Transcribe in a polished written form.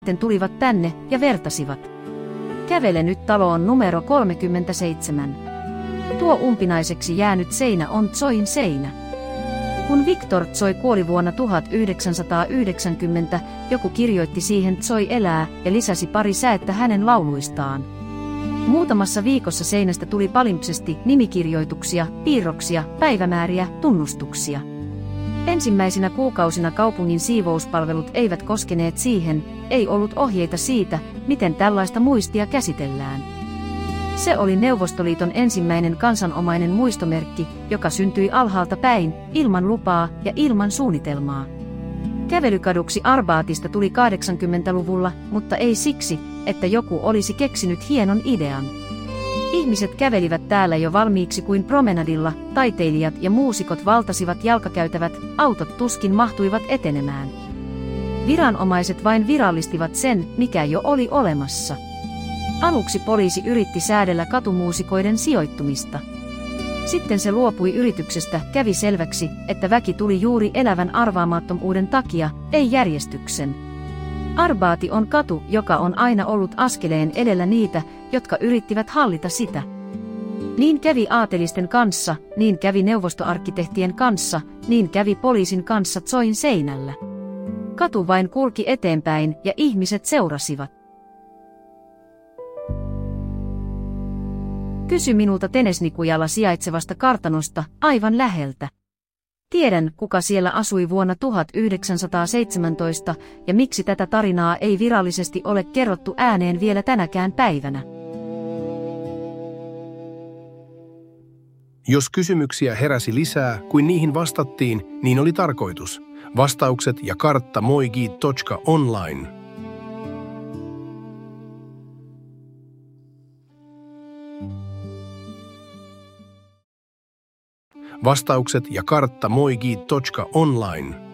Sitten tulivat tänne ja vertasivat. Kävele nyt taloon numero 37. Tuo umpinaiseksi jäänyt seinä on Tsoin seinä. Kun Viktor Tsoi kuoli vuonna 1990, joku kirjoitti siihen Tsoi elää ja lisäsi pari säettä hänen lauluistaan. Muutamassa viikossa seinästä tuli palimpsesti nimikirjoituksia, piirroksia, päivämääriä, tunnustuksia. Ensimmäisinä kuukausina kaupungin siivouspalvelut eivät koskeneet siihen, ei ollut ohjeita siitä, miten tällaista muistia käsitellään. Se oli Neuvostoliiton ensimmäinen kansanomainen muistomerkki, joka syntyi alhaalta päin, ilman lupaa ja ilman suunnitelmaa. Kävelykaduksi Arbatista tuli 80-luvulla, mutta ei siksi, että joku olisi keksinyt hienon idean. Ihmiset kävelivät täällä jo valmiiksi kuin promenadilla, taiteilijat ja muusikot valtasivat jalkakäytävät, autot tuskin mahtuivat etenemään. Viranomaiset vain virallistivat sen, mikä jo oli olemassa. Aluksi poliisi yritti säädellä katumuusikoiden sijoittumista. Sitten se luopui yrityksestä, kävi selväksi, että väki tuli juuri elävän arvaamattomuuden takia, ei järjestyksen. Arbaati on katu, joka on aina ollut askeleen edellä niitä, jotka yrittivät hallita sitä. Niin kävi aatelisten kanssa, niin kävi neuvostoarkkitehtien kanssa, niin kävi poliisin kanssa Tsoin seinällä. Katu vain kulki eteenpäin ja ihmiset seurasivat. Kysy minulta Tenesnikujalla sijaitsevasta kartanosta, aivan läheltä. Tiedän, kuka siellä asui vuonna 1917 ja miksi tätä tarinaa ei virallisesti ole kerrottu ääneen vielä tänäkään päivänä. Jos kysymyksiä heräsi lisää kuin niihin vastattiin, niin oli tarkoitus. Vastaukset ja kartta moigi.online. Vastaukset ja kartta moigi.online.